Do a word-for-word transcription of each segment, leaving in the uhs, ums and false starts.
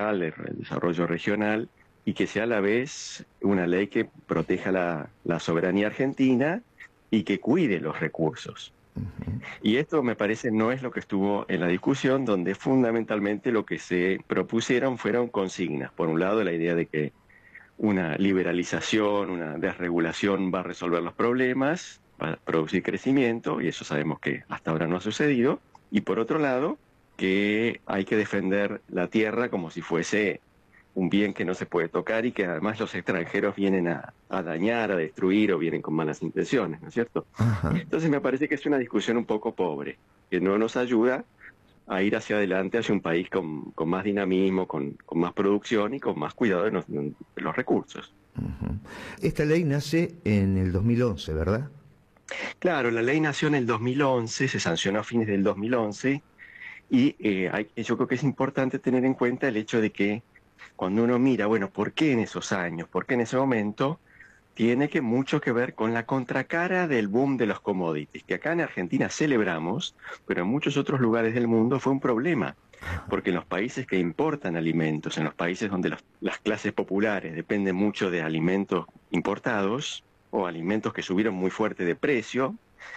local, el, el desarrollo regional, y que sea a la vez una ley que proteja la, la soberanía argentina y que cuide los recursos. Uh-huh. Y esto me parece no es lo que estuvo en la discusión, donde fundamentalmente lo que se propusieron fueron consignas. Por un lado, la idea de que una liberalización, una desregulación va a resolver los problemas, va a producir crecimiento, y eso sabemos que hasta ahora no ha sucedido. Y por otro lado, que hay que defender la tierra como si fuese un bien que no se puede tocar y que además los extranjeros vienen a, a dañar, a destruir o vienen con malas intenciones, ¿no es cierto? Ajá. Entonces me parece que es una discusión un poco pobre, que no nos ayuda a ir hacia adelante hacia un país con, con más dinamismo, con, con más producción y con más cuidado de los, de los recursos. Uh-huh. Esta ley nace en el dos mil once, ¿verdad? Claro, la ley nació en el dos mil once, se sancionó a fines del dos mil once y eh, hay, yo creo que es importante tener en cuenta el hecho de que cuando uno mira, bueno, ¿por qué en esos años? ¿Por qué en ese momento? Tiene que mucho que ver con la contracara del boom de los commodities, que acá en Argentina celebramos, pero en muchos otros lugares del mundo fue un problema, porque en los países que importan alimentos, en los países donde los, las clases populares dependen mucho de alimentos importados o alimentos que subieron muy fuerte de precio,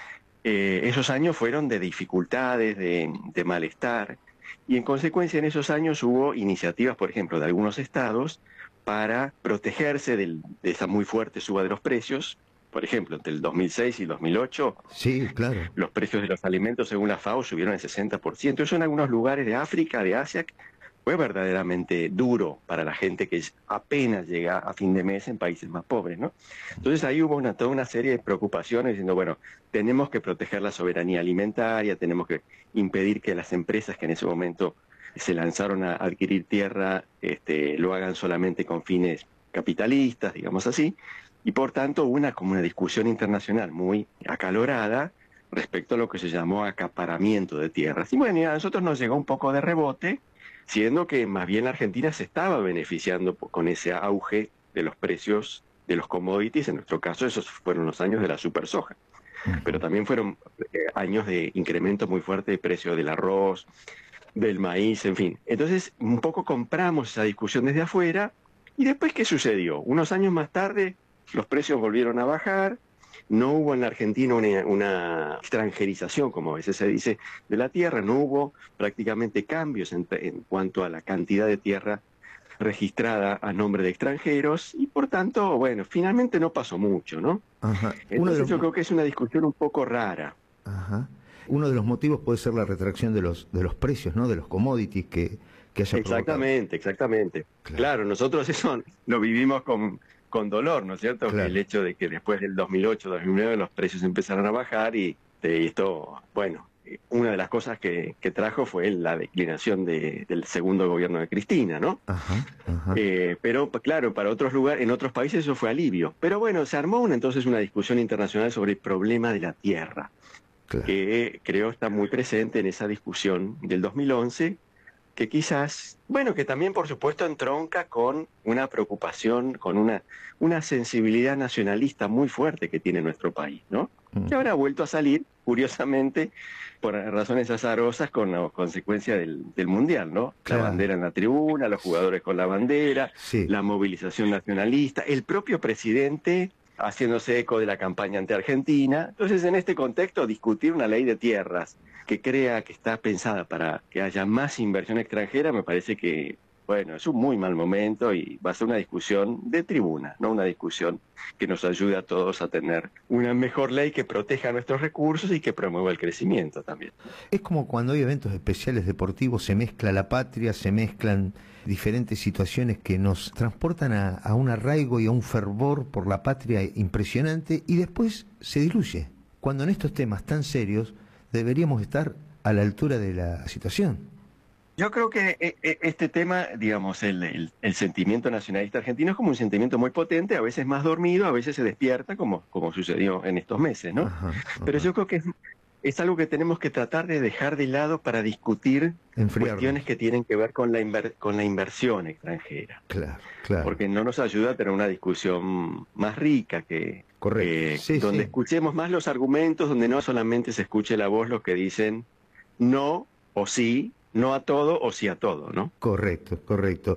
eh, esos años fueron de dificultades, de, de malestar, y en consecuencia en esos años hubo iniciativas, por ejemplo, de algunos estados para protegerse del, de esa muy fuerte suba de los precios. Por ejemplo, entre el dos mil seis y el dos mil ocho, sí, claro, los precios de los alimentos, según la FAO, subieron el sesenta por ciento. Eso en algunos lugares de África, de Asia, fue verdaderamente duro para la gente que apenas llega a fin de mes en países más pobres, ¿no? Entonces ahí hubo una, toda una serie de preocupaciones diciendo, bueno, tenemos que proteger la soberanía alimentaria, tenemos que impedir que las empresas que en ese momento se lanzaron a adquirir tierra este, lo hagan solamente con fines capitalistas, digamos así, y por tanto una como una discusión internacional muy acalorada respecto a lo que se llamó acaparamiento de tierras. Y bueno, y a nosotros nos llegó un poco de rebote, siendo que más bien la Argentina se estaba beneficiando con ese auge de los precios de los commodities. En nuestro caso esos fueron los años de la super soja, pero también fueron eh, años de incremento muy fuerte de precio del arroz, del maíz, en fin. Entonces un poco compramos esa discusión desde afuera, y después ¿qué sucedió? Unos años más tarde los precios volvieron a bajar. No hubo en la Argentina una, una extranjerización, como a veces se dice, de la tierra. No hubo prácticamente cambios en, en cuanto a la cantidad de tierra registrada a nombre de extranjeros, y por tanto, bueno, finalmente no pasó mucho, ¿no? Ajá. Entonces Uno de los... yo creo que es una discusión un poco rara. Ajá. Uno de los motivos puede ser la retracción de los de los precios, ¿no? De los commodities que, que haya Exactamente, provocado. exactamente. Claro. claro, nosotros eso lo vivimos con... con dolor, ¿no es cierto? Claro. El hecho de que después del dos mil ocho, dos mil nueve los precios empezaron a bajar y, y esto, bueno, una de las cosas que, que trajo fue la declinación de, del segundo gobierno de Cristina, ¿no? Ajá, ajá. Eh, pero claro, para otros lugares, en otros países eso fue alivio. Pero bueno, se armó una, entonces una discusión internacional sobre el problema de la tierra, Claro. que creo está muy presente en esa discusión del dos mil once, que quizás, bueno, que también por supuesto entronca con una preocupación, con una, una sensibilidad nacionalista muy fuerte que tiene nuestro país, ¿no? Mm. Que ahora ha vuelto a salir, curiosamente, por razones azarosas, con la consecuencia del, del Mundial, ¿no? Claro. La bandera en la tribuna, los jugadores con la bandera, sí. La movilización nacionalista, el propio presidente haciéndose eco de la campaña ante Argentina. Entonces, en este contexto, discutir una ley de tierras que crea que está pensada para que haya más inversión extranjera, me parece que, bueno, es un muy mal momento y va a ser una discusión de tribuna, no una discusión que nos ayude a todos a tener una mejor ley que proteja nuestros recursos y que promueva el crecimiento también. Es como cuando hay eventos especiales deportivos, se mezcla la patria, se mezclan diferentes situaciones que nos transportan a, a un arraigo y a un fervor por la patria impresionante, y después se diluye, cuando en estos temas tan serios deberíamos estar a la altura de la situación. Yo creo que este tema, digamos, el, el, el sentimiento nacionalista argentino es como un sentimiento muy potente, a veces más dormido, a veces se despierta, como, como sucedió en estos meses, ¿no? Ajá, ajá. Pero yo creo que es, es algo que tenemos que tratar de dejar de lado para discutir Enfriarnos. Cuestiones que tienen que ver con la, inver, con la inversión extranjera. Claro, claro. Porque no nos ayuda a tener una discusión más rica, que, que sí, donde sí. escuchemos más los argumentos, donde no solamente se escuche la voz los que dicen no o sí, no a todo o sí a todo, ¿no? Correcto, correcto.